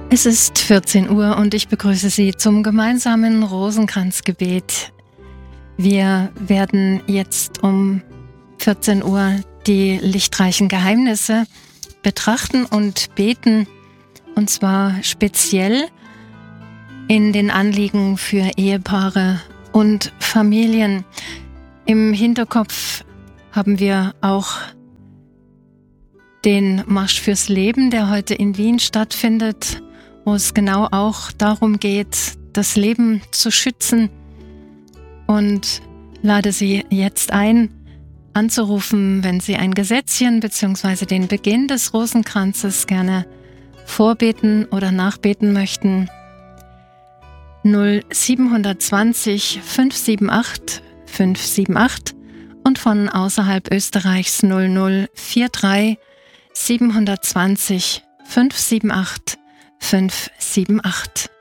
Es ist 14 Uhr und ich begrüße Sie zum gemeinsamen Rosenkranzgebet. Wir werden jetzt um 14 Uhr die lichtreichen Geheimnisse betrachten und beten, und zwar speziell in den Anliegen für Ehepaare und Familien. Im Hinterkopf haben wir auch den Marsch fürs Leben, der heute in Wien stattfindet, wo es genau auch darum geht, das Leben zu schützen, und lade Sie jetzt ein, anzurufen, wenn Sie ein Gesetzchen bzw. den Beginn des Rosenkranzes gerne vorbeten oder nachbeten möchten. 0720 578 578 und von außerhalb Österreichs 0043 720 578 578.